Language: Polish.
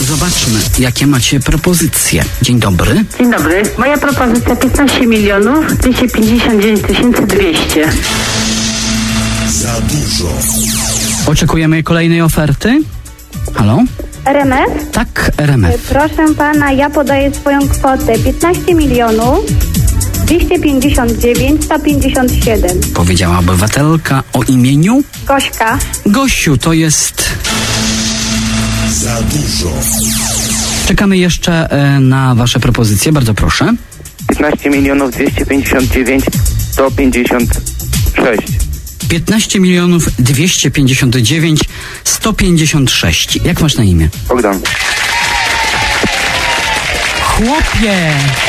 Zobaczmy, jakie macie propozycje. Dzień dobry. Dzień dobry. Moja propozycja 15 milionów 259 200. Za dużo. Oczekujemy kolejnej oferty. Halo? RMF? Tak, RMF. Proszę pana, ja podaję swoją kwotę 15 milionów 259 157. Powiedziała obywatelka o imieniu Gośka. Gosiu. To jest... Za dużo. Czekamy jeszcze na wasze propozycje. Bardzo proszę. 15 milionów 259 156. 15 milionów 259 156. Jak masz na imię? Bogdan. Chłopie!